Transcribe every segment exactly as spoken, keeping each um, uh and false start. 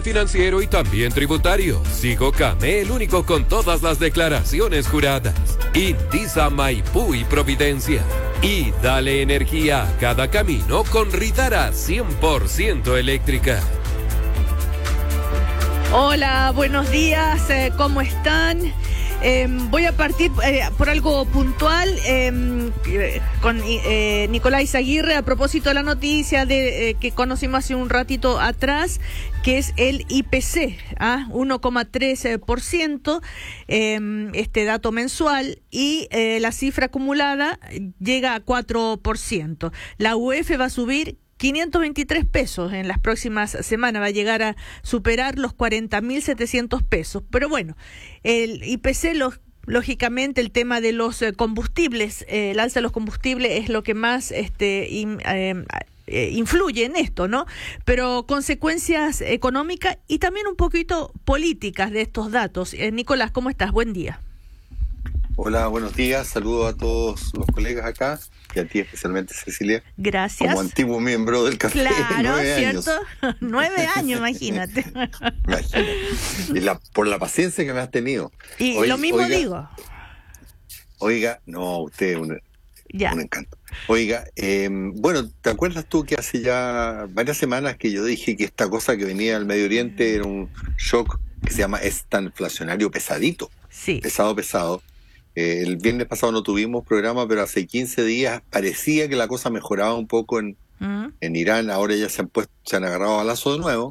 financiero y también tributario. Sigocame, el único con todas las declaraciones juradas. Indisa, Maipú y Providencia. Y dale energía a cada camino con Ritara cien por ciento eléctrica. Hola, buenos días, eh, ¿cómo están? Eh, voy a partir eh, por algo puntual eh, con eh, Nicolás Aguirre a propósito de la noticia de eh, que conocimos hace un ratito atrás, que es el I P C, ¿ah? uno coma tres por ciento, eh, este dato mensual, y eh, la cifra acumulada llega a cuatro por ciento. La U E F va a subir quinientos veintitrés pesos en las próximas semanas, va a llegar a superar los cuarenta mil setecientos pesos. Pero bueno, el I P C, los, lógicamente el tema de los combustibles, eh, el alza de los combustibles es lo que más este, in, eh, eh, influye en esto, ¿no? Pero consecuencias económicas y también un poquito políticas de estos datos. Eh, Nicolás, ¿cómo estás? Buen día. Hola, buenos días. Saludos a todos los colegas acá y a ti especialmente, Cecilia. Gracias. Como antiguo miembro del café. Claro, nueve ¿cierto? Años. Nueve años, imagínate. Imagínate. Y la, por la paciencia que me has tenido. Y Hoy, lo mismo oiga, digo. Oiga, no, usted es un, Ya. un encanto. Oiga, eh, bueno, ¿te acuerdas tú que hace ya varias semanas que yo dije que esta cosa que venía del Medio Oriente era un shock que se llama estanflacionario pesadito? Sí. Pesado, pesado. Eh, el viernes pasado no tuvimos programa, pero hace quince días parecía que la cosa mejoraba un poco en, uh-huh. en Irán. Ahora ya se han puesto, se han agarrado a lazo de nuevo.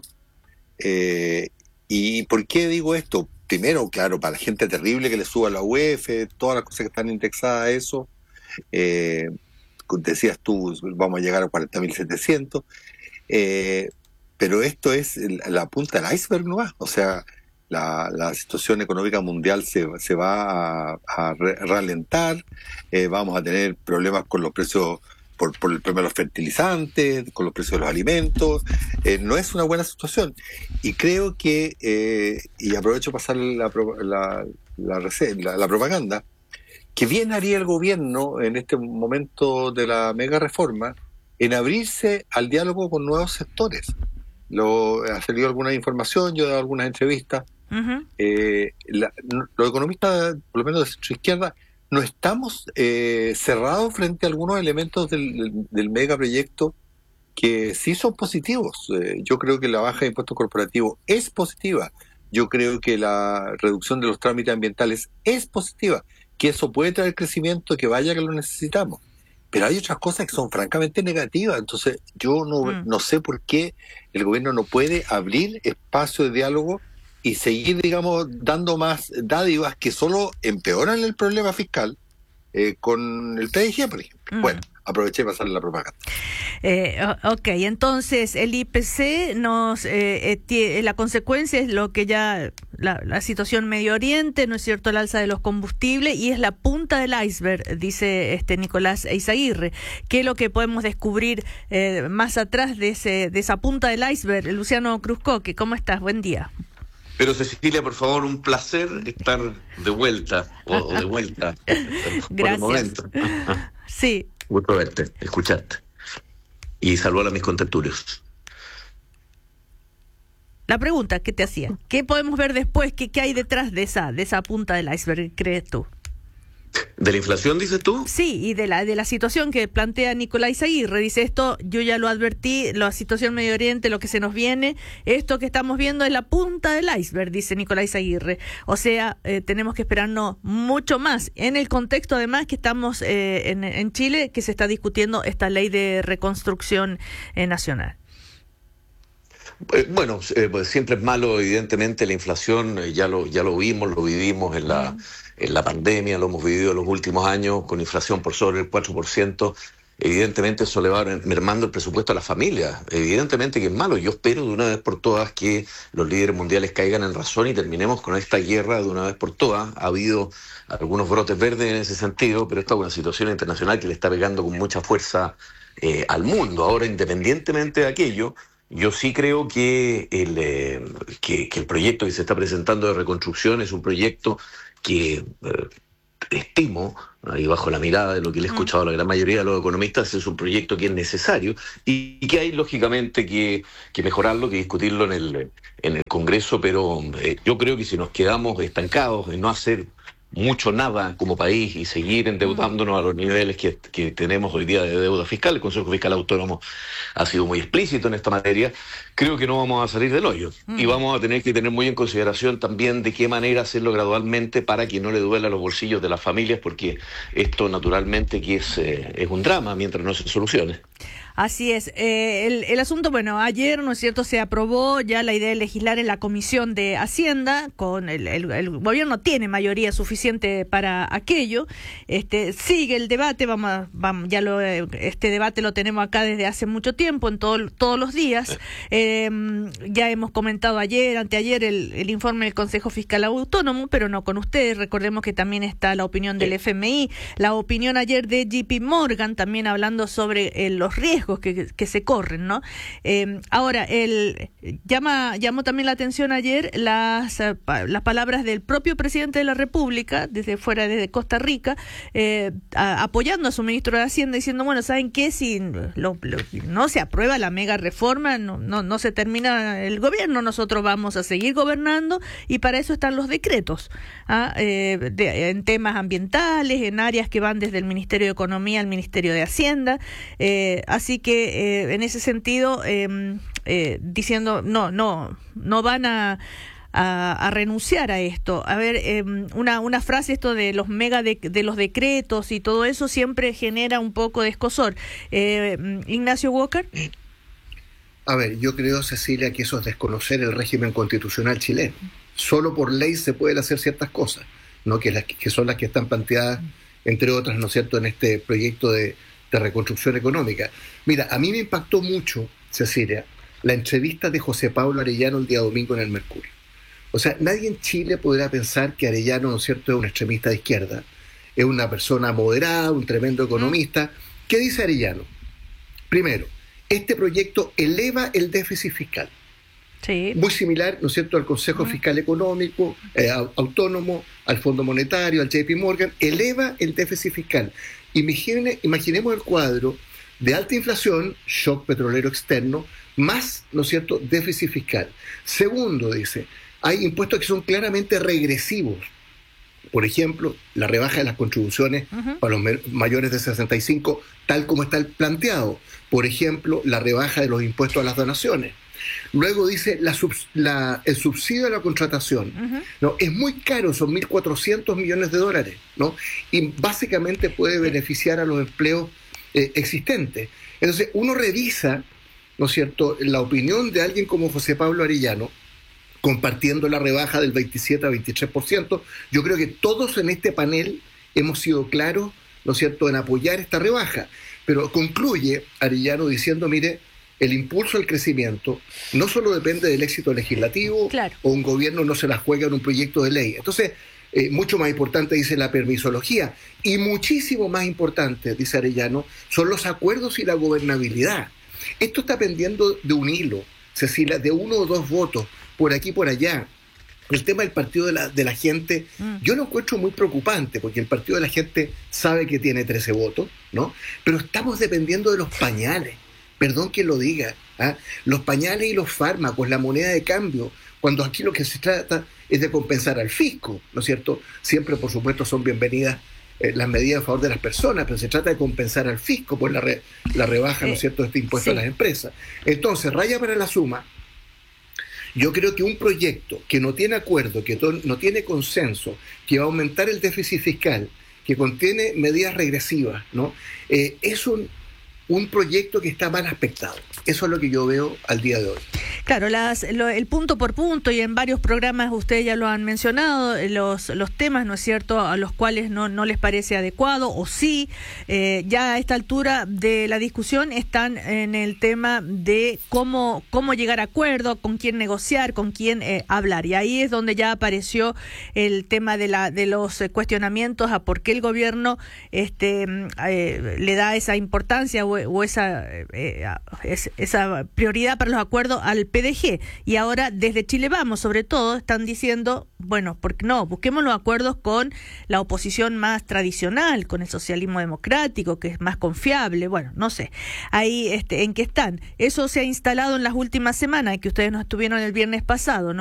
Eh, ¿Y por qué digo esto? Primero, claro, para la gente terrible que le suba la U E F, todas las cosas que están indexadas a eso. Eh, decías tú, vamos a llegar a cuarenta mil setecientos. Eh, pero esto es la punta del iceberg, ¿no? O sea, La, la situación económica mundial se, se va a, a re, ralentar, eh, vamos a tener problemas con los precios, por, por el problema de los fertilizantes, con los precios de los alimentos, eh, no es una buena situación. Y creo que, eh, y aprovecho para pasar la, la, la, la, la propaganda, que bien haría el gobierno en este momento de la mega reforma en abrirse al diálogo con nuevos sectores. Lo, ha salido alguna información, yo he dado algunas entrevistas. Uh-huh. Eh, la, los economistas, por lo menos de centro izquierda, no estamos eh, cerrados frente a algunos elementos del, del, del megaproyecto que sí son positivos. Eh, yo creo que la baja de impuestos corporativos es positiva. Yo creo que la reducción de los trámites ambientales es positiva. Que eso puede traer crecimiento, que vaya que lo necesitamos. Pero hay otras cosas que son francamente negativas. Entonces yo no, mm. no sé por qué el gobierno no puede abrir espacio de diálogo y seguir, digamos, dando más dádivas que solo empeoran el problema fiscal eh, con el P D G, por ejemplo. Mm. Bueno, aproveché para pasarle la propaganda. Eh, ok, entonces el I P C nos eh, eh, tie, la consecuencia es lo que ya la, la situación Medio Oriente, ¿no es cierto?, el alza de los combustibles, y es la punta del iceberg, dice este Nicolás Eizaguirre. ¿Qué es lo que podemos descubrir eh, más atrás de ese de esa punta del iceberg? Luciano Cruzcoque, ¿cómo estás? Buen día. Pero Cecilia, por favor, un placer estar de vuelta o, o de vuelta. Gracias. Por el momento. Sí. Gusto verte, escucharte. Y saludar a mis contertulios. La pregunta que te hacía, ¿qué podemos ver después? ¿Qué, qué hay detrás de esa de esa punta del iceberg, crees tú? ¿De la inflación, dices tú? Sí, y de la de la situación que plantea Nicolás Aguirre. Dice esto, yo ya lo advertí, la situación Medio Oriente, lo que se nos viene, esto que estamos viendo es la punta del iceberg, dice Nicolás Aguirre. O sea, eh, tenemos que esperarnos mucho más. En el contexto, además, que estamos eh, en, en Chile, que se está discutiendo esta ley de reconstrucción eh, nacional. Bueno, eh, pues siempre es malo, evidentemente, la inflación, eh, ya lo ya lo vimos, lo vivimos en la, en la pandemia, lo hemos vivido en los últimos años, con inflación por sobre el cuatro por ciento. Evidentemente eso le va mermando el presupuesto a las familias. Evidentemente que es malo. Yo espero de una vez por todas que los líderes mundiales caigan en razón y terminemos con esta guerra de una vez por todas. Ha habido algunos brotes verdes en ese sentido, pero esta es una situación internacional que le está pegando con mucha fuerza eh, al mundo. Ahora, independientemente de aquello, yo sí creo que el, eh, que, que el proyecto que se está presentando de reconstrucción es un proyecto que eh, estimo ahí bajo la mirada de lo que le he escuchado a la gran mayoría de los economistas, es un proyecto que es necesario y, y que hay lógicamente que, que mejorarlo, que discutirlo en el, en el Congreso, pero eh, yo creo que si nos quedamos estancados en no hacer mucho nada como país y seguir endeudándonos a los niveles que, que tenemos hoy día de deuda fiscal, el Consejo Fiscal Autónomo ha sido muy explícito en esta materia, creo que no vamos a salir del hoyo. Mm. Y vamos a tener que tener muy en consideración también de qué manera hacerlo gradualmente para que no le duela los bolsillos de las familias, porque esto naturalmente que es, eh, es un drama mientras no se solucione. Así es. Eh, el, el asunto, bueno, ayer, ¿no es cierto?, se aprobó ya la idea de legislar en la Comisión de Hacienda, con el, el, el gobierno tiene mayoría suficiente para aquello. Este sigue el debate, vamos, a, vamos ya lo este debate lo tenemos acá desde hace mucho tiempo, en todo, todos los días. Eh, ya hemos comentado ayer, anteayer, el, el informe del Consejo Fiscal Autónomo, pero no con ustedes. Recordemos que también está la opinión del F M I, la opinión ayer de J P Morgan, también hablando sobre eh, los riesgos Que, que se corren, ¿no? Eh, ahora, el llama llamó también la atención ayer las, las palabras del propio presidente de la República, desde fuera, desde Costa Rica, eh, a, apoyando a su ministro de Hacienda, diciendo, bueno, ¿saben qué? Si lo, lo, no se aprueba la mega reforma, no, no, no se termina el gobierno, nosotros vamos a seguir gobernando y para eso están los decretos, ¿ah? eh, de, en temas ambientales, en áreas que van desde el Ministerio de Economía al Ministerio de Hacienda, eh, así Así que eh, en ese sentido, eh, eh, diciendo, no, no, no van a, a, a renunciar a esto. A ver, eh, una, una frase, esto de los mega de, de los decretos y todo eso siempre genera un poco de escozor. Eh, Ignacio Walker. A ver, yo creo, Cecilia, que eso es desconocer el régimen constitucional chileno. Solo por ley se pueden hacer ciertas cosas, ¿no? Que, las, que son las que están planteadas, entre otras, ¿no es cierto?, en este proyecto de de reconstrucción económica. Mira, a mí me impactó mucho, Cecilia, la entrevista de José Pablo Arellano el día domingo en el Mercurio. O sea, nadie en Chile podrá pensar que Arellano, ¿no es cierto?, es un extremista de izquierda, es una persona moderada, un tremendo economista. ¿Qué dice Arellano? Primero, este proyecto eleva el déficit fiscal. Sí. Muy similar, ¿no es cierto?, al Consejo Fiscal Económico, eh, Autónomo, al Fondo Monetario, al J P Morgan, eleva el déficit fiscal. Imagine, imaginemos el cuadro de alta inflación, shock petrolero externo, más, ¿no es cierto?, déficit fiscal. Segundo, dice, hay impuestos que son claramente regresivos. Por ejemplo, la rebaja de las contribuciones uh-huh. para los mayores de sesenta y cinco, tal como está planteado. Por ejemplo, la rebaja de los impuestos a las donaciones. Luego dice la, subs, la el subsidio a la contratación. Uh-huh. ¿No? Es muy caro, son mil cuatrocientos millones de dólares, ¿no? Y básicamente puede beneficiar a los empleos eh, existentes. Entonces, uno revisa, ¿no es cierto?, la opinión de alguien como José Pablo Arellano, compartiendo la rebaja del veintisiete a veintitrés por ciento. Yo creo que todos en este panel hemos sido claros, ¿no es cierto?, en apoyar esta rebaja. Pero concluye Arellano diciendo, mire, el impulso al crecimiento no solo depende del éxito legislativo, claro, o un gobierno no se la juega en un proyecto de ley. Entonces, eh, mucho más importante, dice, la permisología, y muchísimo más importante, dice Arellano, son los acuerdos y la gobernabilidad. Esto está pendiendo de un hilo, Cecilia, de uno o dos votos, por aquí por allá. El tema del Partido de la, de la Gente, mm. yo lo encuentro muy preocupante, porque el Partido de la Gente sabe que tiene trece votos, ¿no? Pero estamos dependiendo de los pañales. Perdón que lo diga, ¿ah? Los pañales y los fármacos, la moneda de cambio, cuando aquí lo que se trata es de compensar al fisco, ¿no es cierto? Siempre, por supuesto, son bienvenidas eh, las medidas a favor de las personas, pero se trata de compensar al fisco por la, re, la rebaja, ¿no es cierto?, de este impuesto sí. a las empresas. Entonces, raya para la suma, yo creo que un proyecto que no tiene acuerdo, que to- no tiene consenso, que va a aumentar el déficit fiscal, que contiene medidas regresivas, ¿no? Eh, es un... un proyecto que está mal aspectado. Eso es lo que yo veo al día de hoy. Claro, las, lo, el punto por punto, y en varios programas ustedes ya lo han mencionado, los, los temas, ¿no es cierto?, a los cuales no, no les parece adecuado, o sí, eh, ya a esta altura de la discusión están en el tema de cómo, cómo llegar a acuerdo, con quién negociar, con quién eh, hablar. Y ahí es donde ya apareció el tema de, la, de los cuestionamientos a por qué el gobierno este, eh, le da esa importancia o, o esa, eh, es, esa prioridad para los acuerdos al P D G. Y ahora desde Chile Vamos, sobre todo, están diciendo, bueno, ¿por qué no? Busquemos los acuerdos con la oposición más tradicional, con el socialismo democrático, que es más confiable. Bueno, no sé. Ahí, este, ¿en qué están? Eso se ha instalado en las últimas semanas, que ustedes no estuvieron el viernes pasado, ¿no?